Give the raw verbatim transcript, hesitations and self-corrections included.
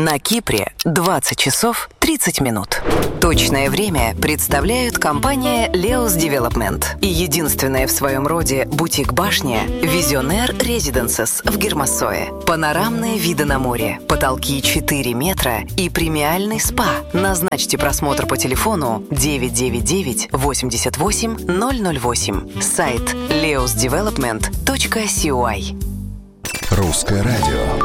На Кипре двадцать часов тридцать минут. Точное время представляют компания Leos Development и единственная в своем роде бутик-башня Visionaire Residences в Гермассое. Панорамные виды на море, потолки четыре метра и премиальный спа. Назначьте просмотр по телефону девять девять девять восемьдесят восемь ноль ноль восемь. Сайт leos development точка си о ай. Русское радио.